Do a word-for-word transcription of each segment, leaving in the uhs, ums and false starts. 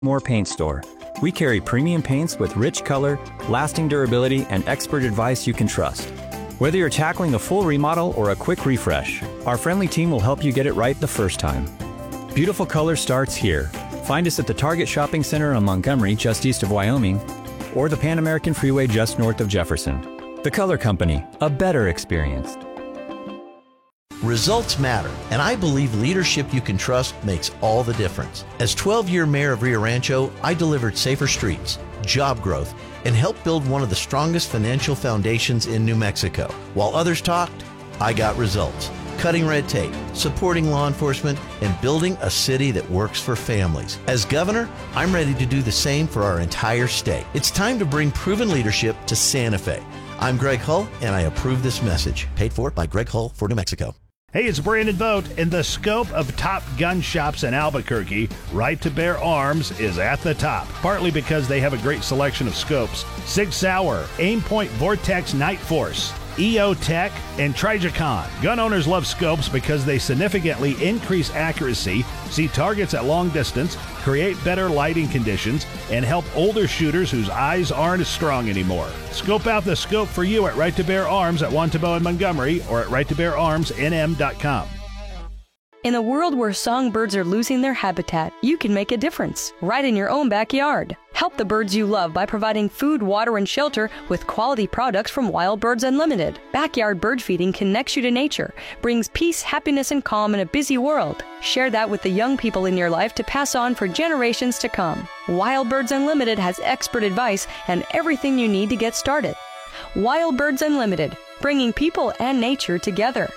More Paint Store. We carry premium paints with rich color, lasting durability, and expert advice you can trust. Whether you're tackling a full remodel or a quick refresh, our friendly team will help you get it right the first time. Beautiful color starts here. Find us at the Target Shopping Center on Montgomery, just east of Wyoming, or the Pan American Freeway just north of Jefferson. The Color Company, a better experience. Results matter, and I believe leadership you can trust makes all the difference. As twelve-year mayor of Rio Rancho, I delivered safer streets, job growth, and helped build one of the strongest financial foundations in New Mexico. While others talked, I got results. Cutting red tape, supporting law enforcement, and building a city that works for families. As governor, I'm ready to do the same for our entire state. It's time to bring proven leadership to Santa Fe. I'm Greg Hull, and I approve this message. Paid for by Greg Hull for New Mexico. Hey, it's Brandon Vogt. In the scope of top gun shops in Albuquerque, Right to Bear Arms is at the top, partly because they have a great selection of scopes. Sig Sauer, Aimpoint Vortex Night Force, E O Tech, and Trijicon. Gun owners love scopes because they significantly increase accuracy, see targets at long distance, create better lighting conditions, and help older shooters whose eyes aren't as strong anymore. Scope out the scope for you at Right to Bear Arms at Wantabo and Montgomery or at right to bear arms n m dot com. In a world where songbirds are losing their habitat, you can make a difference right in your own backyard. Help the birds you love by providing food, water, and shelter with quality products from Wild Birds Unlimited. Backyard bird feeding connects you to nature, brings peace, happiness, and calm in a busy world. Share that with the young people in your life to pass on for generations to come. Wild Birds Unlimited has expert advice and everything you need to get started. Wild Birds Unlimited, bringing people and nature together.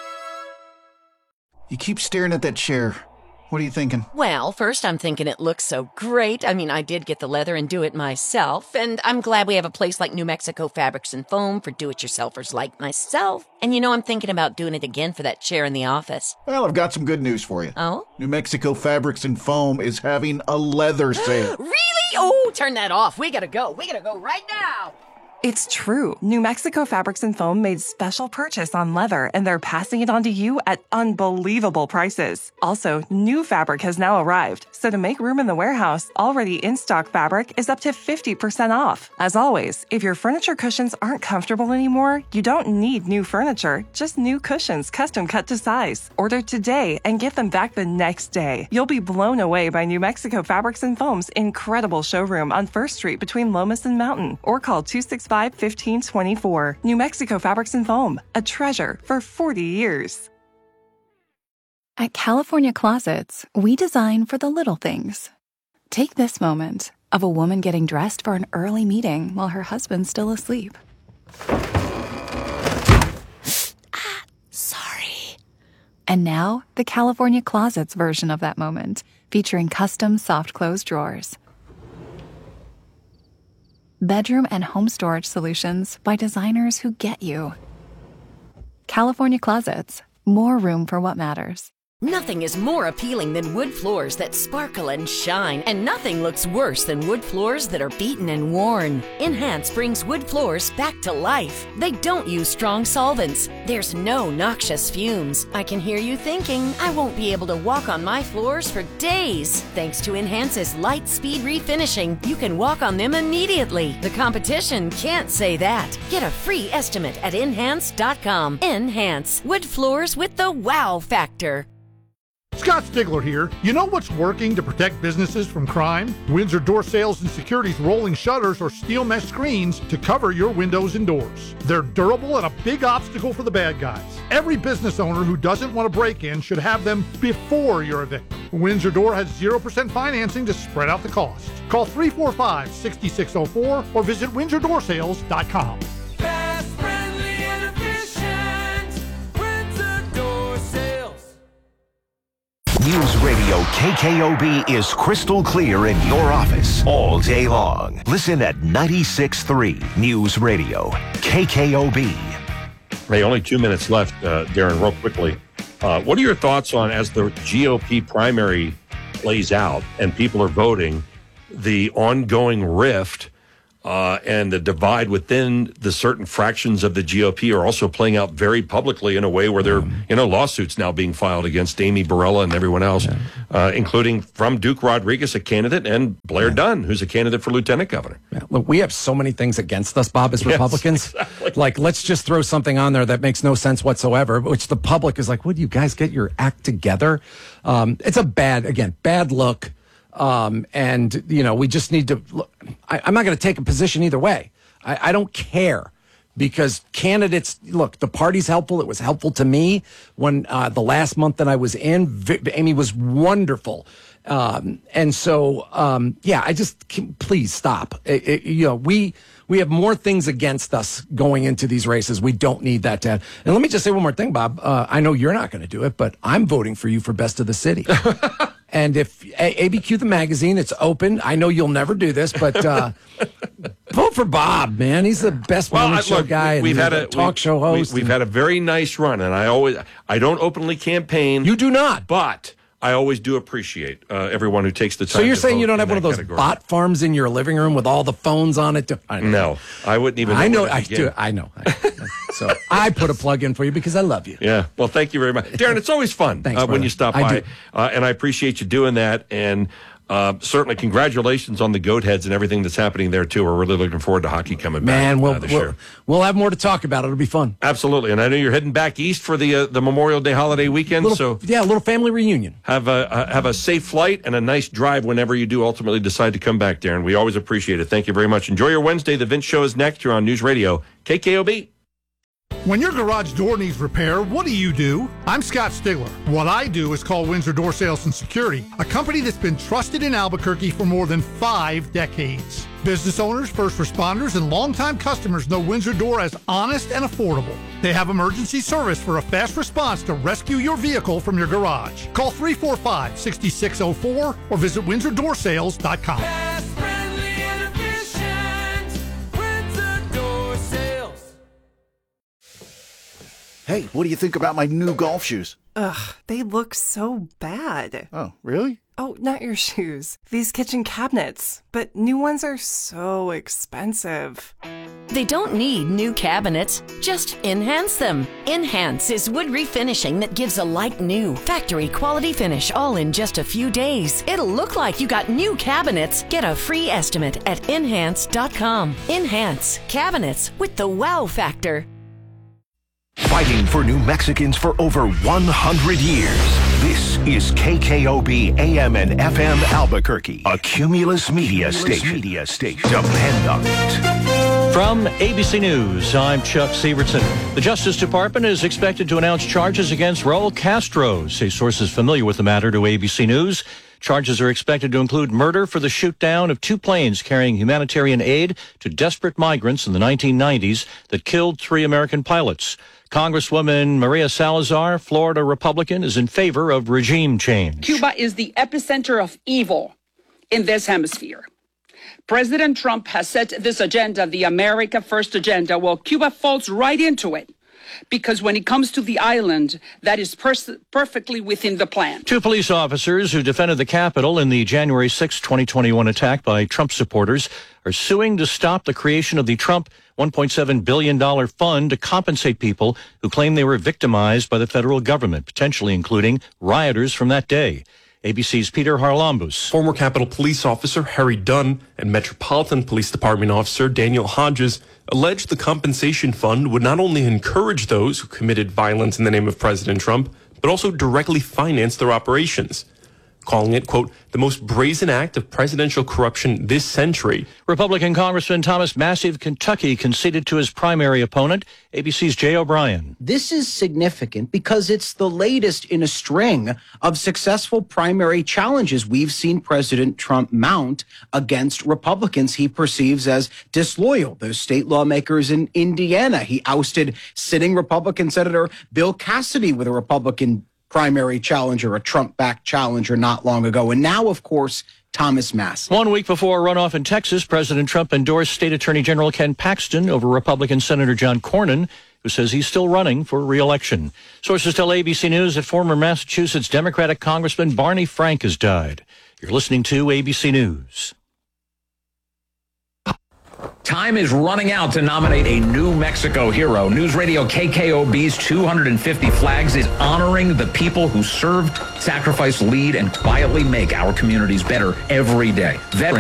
You keep staring at that chair. What are you thinking? Well, first I'm thinking it looks so great. I mean, I did get the leather and do it myself, and I'm glad we have a place like New Mexico Fabrics and Foam for do-it-yourselfers like myself. And you know, I'm thinking about doing it again for that chair in the office. Well, I've got some good news for you. Oh? New Mexico Fabrics and Foam is having a leather sale. Really? Oh, turn that off. We gotta go. We gotta go right now. It's true. New Mexico Fabrics and Foam made special purchase on leather, and they're passing it on to you at unbelievable prices. Also, new fabric has now arrived, so to make room in the warehouse, already in-stock fabric is up to fifty percent off. As always, if your furniture cushions aren't comfortable anymore, you don't need new furniture, just new cushions custom cut to size. Order today and get them back the next day. You'll be blown away by New Mexico Fabrics and Foam's incredible showroom on First Street between Lomas and Mountain, or call two six five, one five two four. New Mexico Fabrics and Foam, a treasure for forty years. At California Closets, we design for the little things. Take this moment of a woman getting dressed for an early meeting while her husband's still asleep. ah, sorry. And now, the California Closets version of that moment, featuring custom soft close drawers. Bedroom and home storage solutions by designers who get you. California Closets, more room for what matters. Nothing is more appealing than wood floors that sparkle and shine, and nothing looks worse than wood floors that are beaten and worn. Enhance brings wood floors back to life. They don't use strong solvents. There's no noxious fumes. I can hear you thinking, I won't be able to walk on my floors for days. Thanks to Enhance's light speed refinishing, you can walk on them immediately. The competition can't say that. Get a free estimate at enhance dot com. Enhance, wood floors with the wow factor. Scott Stigler here. You know what's working to protect businesses from crime? Windsor Door Sales and Security's rolling shutters or steel mesh screens to cover your windows and doors. They're durable and a big obstacle for the bad guys. Every business owner who doesn't want to break in should have them before your event. Windsor Door has zero percent financing to spread out the cost. Call three four five, six six zero four or visit windsor door sales dot com. News Radio K K O B is crystal clear in your office all day long. Listen at ninety-six point three News Radio K K O B. Hey, only two minutes left, uh, Darren, real quickly. Uh, what are your thoughts on, as the G O P primary plays out and people are voting, the ongoing rift Uh, and the divide within the certain fractions of the G O P are also playing out very publicly in a way where there are, you know, lawsuits now being filed against Amy Barella and everyone else, yeah. uh, including from Duke Rodriguez, a candidate, and Blair yeah. Dunn, who's a candidate for lieutenant governor. Yeah. Look, we have so many things against us, Bob, as Republicans. Yes, exactly. Like, let's just throw something on there that makes no sense whatsoever, which the public is like, would you guys get your act together? Um, it's a bad, again, bad look. Um, and, you know, we just need to look, I, I'm not going to take a position either way. I, I don't care because candidates, look, the party's helpful. It was helpful to me when uh, the last month that I was in. V- Amy was wonderful. Um, and so, um, yeah, I just can, please stop. It, it, you know, we we have more things against us going into these races. We don't need that to happen. And let me just say one more thing, Bob. Uh, I know you're not going to do it, but I'm voting for you for best of the city. And if A B Q the magazine, it's open. I know you'll never do this, but uh, vote for Bob, man. He's the best well, morning show look, guy. We've had a talk we, show host. We, we've had a very nice run, and I always I don't openly campaign. You do not, but I always do appreciate uh, everyone who takes the time. So you're to saying vote you don't have one of those category. bot farms in your living room with all the phones on it? To, I no, I wouldn't even. Know I know. where to I begin. do. I know. So I put a plug in for you because I love you. Yeah. Well, thank you very much, Darren. It's always fun Thanks, uh, when you stop I by, do. uh, and I appreciate you doing that. And uh, certainly, congratulations on the Goat Heads and everything that's happening there too. We're really looking forward to hockey coming Man, back. we'll, uh, this we'll, year. we'll have more to talk about. It'll be fun. Absolutely, and I know you're heading back east for the uh, the Memorial Day holiday weekend. Little, so yeah, a little family reunion. Have a uh, have a safe flight and a nice drive whenever you do ultimately decide to come back, Darren. We always appreciate it. Thank you very much. Enjoy your Wednesday. The Vince Show is next. You're on News Radio K K O B. When your garage door needs repair, what do you do? I'm Scott Stigler. What I do is call Windsor Door Sales and Security, a company that's been trusted in Albuquerque for more than five decades. Business owners, first responders, and longtime customers know Windsor Door as honest and affordable. They have emergency service for a fast response to rescue your vehicle from your garage. Call three four five, six six zero four or visit windsor door sales dot com. Hey, what do you think about my new golf shoes? Ugh, they look so bad. Oh, really? Oh, not your shoes. These kitchen cabinets. But new ones are so expensive. They don't need new cabinets, just enhance them. Enhance is wood refinishing that gives a like new, factory quality finish all in just a few days. It'll look like you got new cabinets. Get a free estimate at enhance dot com. Enhance, cabinets with the wow factor. Fighting for New Mexicans for over one hundred years. This is K K O B A M and F M Albuquerque, a Cumulus Media Station. Media Station. Depend on it. From A B C News, I'm Chuck Severson. The Justice Department is expected to announce charges against Raul Castro, say sources familiar with the matter to A B C News. Charges are expected to include murder for the shoot-down of two planes carrying humanitarian aid to desperate migrants in the nineteen nineties that killed three American pilots. Congresswoman Maria Salazar, Florida Republican, is in favor of regime change. Cuba is the epicenter of evil in this hemisphere. President Trump has set this agenda, the America First agenda. Well, Cuba falls right into it. Because when it comes to the island, that is pers- perfectly within the plan. Two police officers who defended the Capitol in the January sixth, twenty twenty-one attack by Trump supporters are suing to stop the creation of the Trump one point seven billion dollars fund to compensate people who claim they were victimized by the federal government, potentially including rioters from that day. A B C's Peter Harlambus. Former Capitol Police Officer Harry Dunn and Metropolitan Police Department Officer Daniel Hodges alleged the compensation fund would not only encourage those who committed violence in the name of President Trump, but also directly finance their operations, calling it, quote, the most brazen act of presidential corruption this century. Republican Congressman Thomas Massey of Kentucky conceded to his primary opponent, A B C's Jay O'Brien. This is significant because it's the latest in a string of successful primary challenges we've seen President Trump mount against Republicans he perceives as disloyal. Those state lawmakers in Indiana. He ousted sitting Republican Senator Bill Cassidy with a Republican primary challenger, a Trump-backed challenger not long ago. And now, of course, Thomas Massey. One week before a runoff in Texas, President Trump endorsed State Attorney General Ken Paxton over Republican Senator John Cornyn, who says he's still running for re-election. Sources tell A B C News that former Massachusetts Democratic Congressman Barney Frank has died. You're listening to A B C News. Time is running out to nominate a New Mexico hero. News Radio K K O B's two hundred fifty Flags is honoring the people who served, sacrificed, lead, and quietly make our communities better every day. Veterans